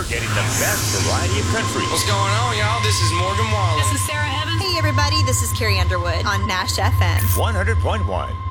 You're getting the best variety of country. What's going on, y'all? This is Morgan Wallen. This is Sarah Evans. Hey, everybody, this is Carrie Underwood on Nash FM. 100.1.